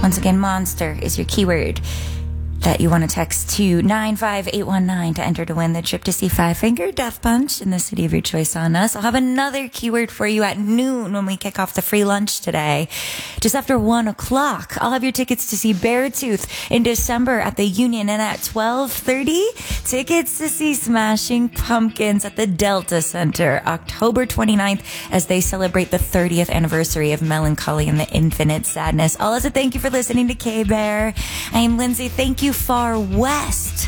Once again, monster is your keyword that you want to text to 95819 to enter to win the trip to see Five Finger Death Punch in the city of your choice on us. I'll have another keyword for you at noon when we kick off the free lunch today. Just after 1 o'clock, I'll have your tickets to see Beartooth in December at the Union, and at 12:30, tickets to see Smashing Pumpkins at the Delta Center October 29th as they celebrate the 30th anniversary of Melancholy and the Infinite Sadness. All as a thank you for listening to K-Bear. I am Lindsay. Thank you, Far West.